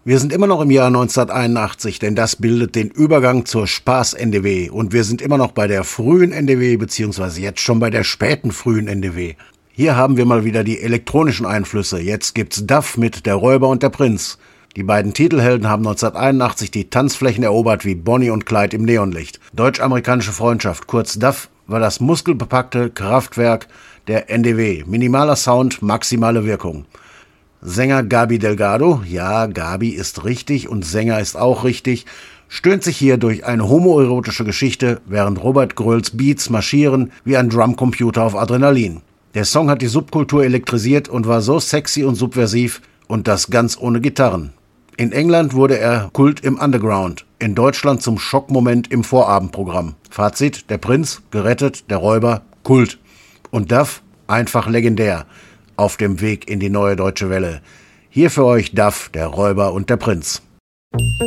Wir sind immer noch im Jahr 1981, denn das bildet den Übergang zur Spaß-NDW. Und wir sind immer noch bei der frühen NDW, beziehungsweise jetzt schon bei der späten frühen NDW. Hier haben wir mal wieder die elektronischen Einflüsse. Jetzt gibt's Duff mit Der Räuber und der Prinz. Die beiden Titelhelden haben 1981 die Tanzflächen erobert wie Bonnie und Clyde im Neonlicht. Deutsch-amerikanische Freundschaft, kurz Duff, war das muskelbepackte Kraftwerk der NDW. Minimaler Sound, maximale Wirkung. Sänger Gabi Delgado, ja, Gabi ist richtig und Sänger ist auch richtig, stöhnt sich hier durch eine homoerotische Geschichte, während Robert Gröls Beats marschieren wie ein Drumcomputer auf Adrenalin. Der Song hat die Subkultur elektrisiert und war so sexy und subversiv und das ganz ohne Gitarren. In England wurde er Kult im Underground, in Deutschland zum Schockmoment im Vorabendprogramm. Fazit, der Prinz, gerettet, der Räuber, Kult. Und Duff, einfach legendär. Auf dem Weg in die neue deutsche Welle. Hier für euch Duff, der Räuber und der Prinz.